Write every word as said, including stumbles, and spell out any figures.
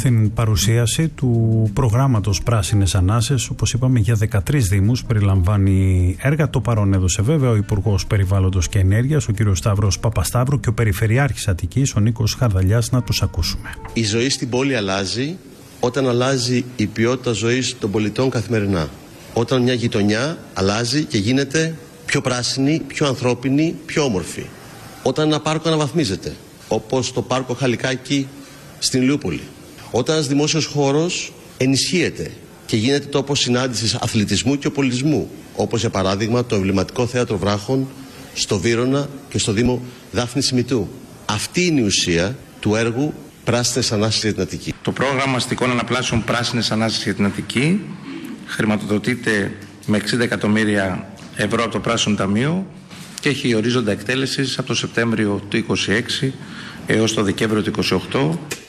στην παρουσίαση του προγράμματος Πράσινες Ανάσες. Όπως είπαμε, για δεκατρείς δήμους περιλαμβάνει έργα. Το παρόν έδωσε βέβαια ο Υπουργός Περιβάλλοντος και Ενέργειας, ο κ. Σταύρος Παπασταύρου, και ο Περιφερειάρχης Αττικής, ο Νίκος Χαρδαλιάς. Να τους ακούσουμε. Η ζωή στην πόλη αλλάζει όταν αλλάζει η ποιότητα ζωής των πολιτών καθημερινά. Όταν μια γειτονιά αλλάζει και γίνεται πιο πράσινη, πιο ανθρώπινη, πιο όμορφη. Όταν ένα πάρκο αναβαθμίζεται, όπως το πάρκο Χαλικάκη στην Ηλιούπολη. Όταν ένας δημόσιος χώρος ενισχύεται και γίνεται τόπος συνάντησης αθλητισμού και πολιτισμού, όπως για παράδειγμα το εμβληματικό θέατρο Βράχων στο Βύρωνα και στο Δήμο Δάφνης Ημιτού. Αυτή είναι η ουσία του έργου Πράσινες Ανάσες για την Αττική. Το πρόγραμμα αστικών αναπλάσεων Πράσινες Ανάσες για την Αττική χρηματοδοτείται με εξήντα εκατομμύρια ευρώ από το Πράσινο Ταμείο και έχει ορίζοντα εκτέλεσης από το Σεπτέμβριο του είκοσι έξι έως το Δεκέμβριο του είκοσι οκτώ.